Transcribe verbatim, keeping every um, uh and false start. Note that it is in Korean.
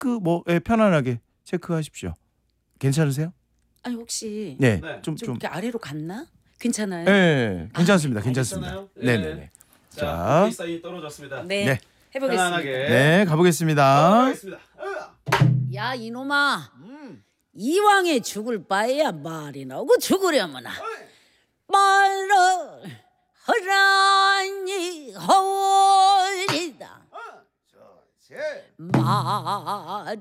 체크 뭐 예, 편안하게 체크하십시오. 괜찮으세요? 아니 혹시 네, 네. 좀 좀 좀. 이렇게 아래로 갔나? 괜찮아요? 네, 괜찮습니다. 아, 괜찮습니다. 괜찮아요? 네, 네. 네, 네. 자, 자, 오케이 사인 떨어졌습니다. 네, 네. 해보겠습니다. 편안하게. 네, 가보겠습니다. 하겠습니다. 야 이놈아, 이왕에 죽을 바에야 말이 나오고 죽으려면 말로 하라니 하오리다. 말